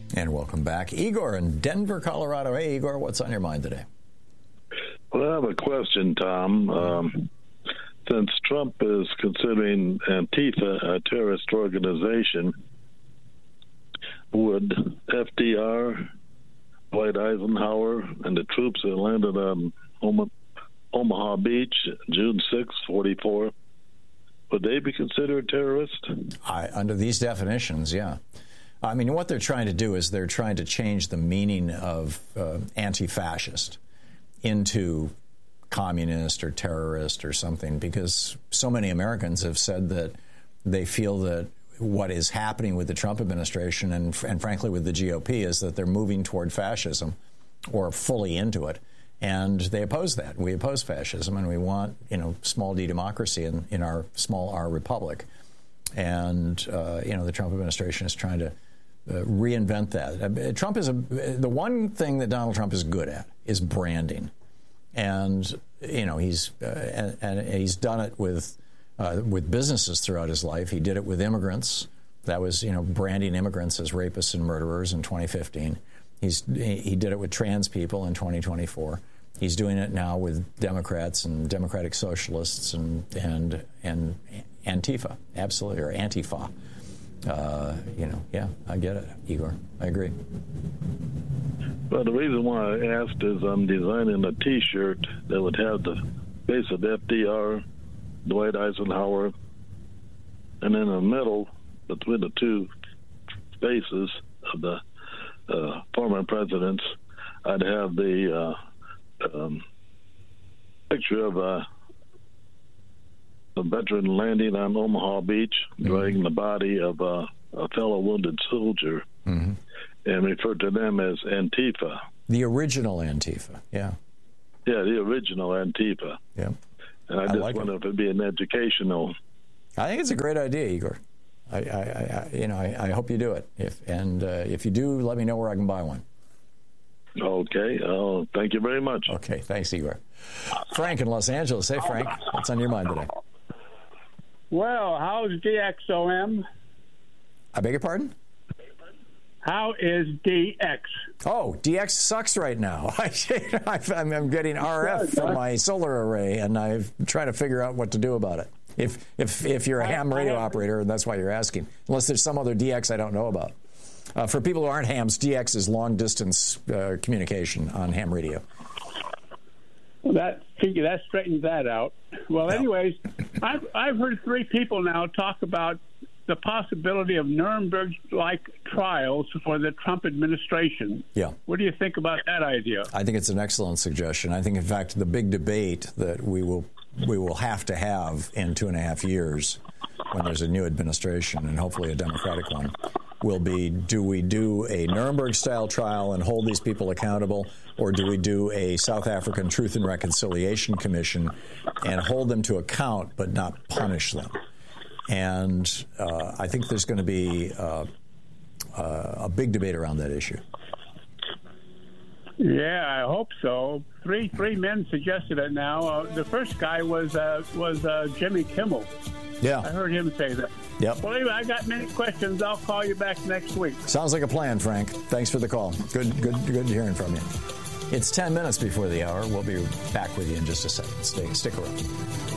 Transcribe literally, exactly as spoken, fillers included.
And welcome back. Igor in Denver, Colorado. Hey, Igor, what's on your mind today? Well, I have a question, Tom. Um, since Trump is considering Antifa a terrorist organization, would F D R, Dwight Eisenhower, and the troops that landed on Omaha Beach June sixth, forty-four, would they be considered terrorists? I, under these definitions, yeah. I mean, what they're trying to do is they're trying to change the meaning of uh, anti-fascist into communist or terrorist or something, because so many Americans have said that they feel that what is happening with the Trump administration and, and frankly with the G O P is that they're moving toward fascism or fully into it. And they oppose that. We oppose fascism, and we want, you know, small d democracy in, in our small r republic. And, uh, you know, the Trump administration is trying to uh, reinvent that. Uh, Trump is a, the one thing that Donald Trump is good at is branding. And, you know, he's uh, and, and he's done it with uh, with businesses throughout his life. He did it with immigrants. That was, you know, branding immigrants as rapists and murderers in twenty fifteen. He's he did it with trans people in twenty twenty-four. He's doing it now with Democrats and Democratic Socialists and and and Antifa, absolutely, or Antifa. Uh, you know, yeah, I get it, Igor. I agree. Well, the reason why I asked is I'm designing a T-shirt that would have the face of F D R, Dwight Eisenhower, and in the middle, between the two faces of the uh, former presidents, I'd have the uh, um, picture of uh, a veteran landing on Omaha Beach, mm-hmm. dragging the body of uh, a fellow wounded soldier, mm-hmm. and refer to them as Antifa. The original Antifa, yeah. Yeah, the original Antifa. Yeah. And I, I just like wonder it. if it'd be an educational. I think it's a great idea, Igor. I, I, I you know, I, I hope you do it. If and uh, if you do, let me know where I can buy one. Okay. Oh, thank you very much. Okay. Thanks, Igor. Frank in Los Angeles. Hey, Frank. What's on your mind today? Well, how's D X O M? I beg your pardon? How is D X? Oh, D X sucks right now. I'm, I'm getting R F from my solar array, and I'm trying to figure out what to do about it. If if if you're a ham radio operator, and that's why you're asking, unless there's some other D X I don't know about. Uh, for people who aren't hams, D X is long-distance uh, communication on ham radio. Well, that figure that straightens that out. Well, anyways, I've I've heard three people now talk about the possibility of Nuremberg-like trials for the Trump administration. Yeah. What do you think about that idea? I think it's an excellent suggestion. I think, in fact, the big debate that we will we will have to have in two and a half years when there's a new administration, and hopefully a Democratic one, will be, do we do a Nuremberg-style trial and hold these people accountable, or do we do a South African Truth and Reconciliation Commission and hold them to account but not punish them? And uh, I think there's going to be uh, uh, a big debate around that issue. Yeah, I hope so. Three three men suggested it now. Uh, the first guy was uh, was uh, Jimmy Kimmel. Yeah. I heard him say that. Yep. Well, anyway, I got many questions. I'll call you back next week. Sounds like a plan, Frank. Thanks for the call. Good, good, good hearing from you. It's ten minutes before the hour. We'll be back with you in just a second. Stay, stick around.